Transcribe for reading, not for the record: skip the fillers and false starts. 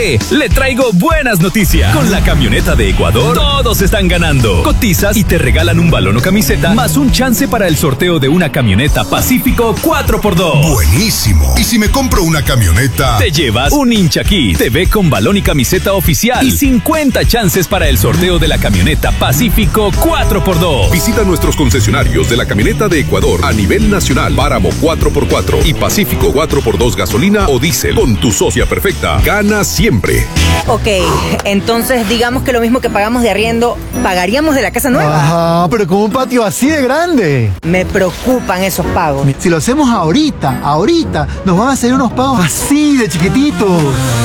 Le traigo buenas noticias. Con la camioneta de Ecuador, todos están ganando. Cotizas y te regalan un balón o camiseta, más un chance para el sorteo de una camioneta Pacífico 4x2. Buenísimo. ¿Y si me compro una camioneta? Te llevas un hincha aquí, TV con balón y camiseta oficial y 50 chances para el sorteo de la camioneta Pacífico 4x2. Visita nuestros concesionarios de la camioneta de Ecuador a nivel nacional, Páramo 4x4 y Pacífico 4x2 gasolina o diésel. Con tu socia perfecta, gana siempre. Ok, entonces digamos que lo mismo que pagamos de arriendo, ¿pagaríamos de la casa nueva? Ajá, pero con un patio así de grande. Me preocupan esos pagos. Si lo hacemos ahorita, nos van a salir unos pagos así de chiquititos.